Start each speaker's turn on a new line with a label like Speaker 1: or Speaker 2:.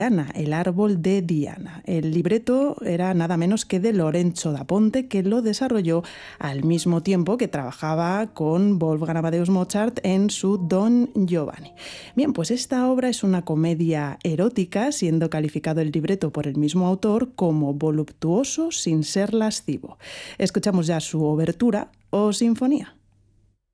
Speaker 1: El árbol de Diana. El libreto era nada menos que de Lorenzo da Ponte, que lo desarrolló al mismo tiempo que trabajaba con Wolfgang Amadeus Mozart en su Don Giovanni. Bien, pues esta obra es una comedia erótica, siendo calificado el libreto por el mismo autor como voluptuoso sin ser lascivo. Escuchamos ya su obertura o sinfonía.